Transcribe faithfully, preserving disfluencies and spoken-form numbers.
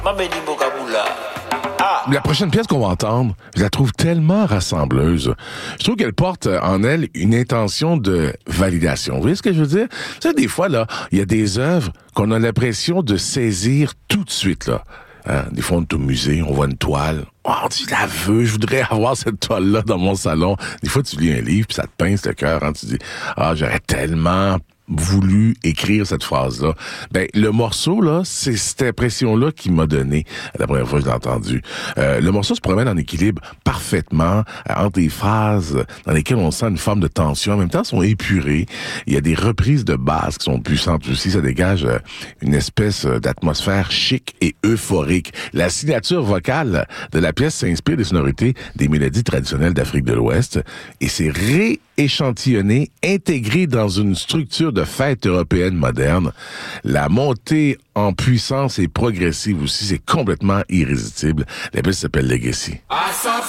La prochaine pièce qu'on va entendre, je la trouve tellement rassembleuse. Je trouve qu'elle porte en elle une intention de validation. Vous voyez ce que je veux dire? Tu sais, des fois, là, il y a des œuvres qu'on a l'impression de saisir tout de suite, là. Hein? Des fois, on est au musée, on voit une toile. Oh, on dit, je la veux, je voudrais avoir cette toile-là dans mon salon. Des fois, tu lis un livre, puis ça te pince le cœur. Hein? Tu dis, ah, j'aurais tellement voulu écrire cette phrase-là. Ben, le morceau, là, c'est cette impression-là qui m'a donné la première fois que je l'ai entendu. Euh, le morceau se promène en équilibre parfaitement euh, entre des phrases dans lesquelles on sent une forme de tension. En même temps, elles sont épurées. Il y a des reprises de basses qui sont puissantes aussi. Ça dégage euh, une espèce d'atmosphère chic et euphorique. La signature vocale de la pièce s'inspire des sonorités des mélodies traditionnelles d'Afrique de l'Ouest et c'est rééchantillonné, intégré dans une structure de fête européenne moderne. La montée en puissance est progressive aussi, c'est complètement irrésistible. La pièce s'appelle Legacy. I saw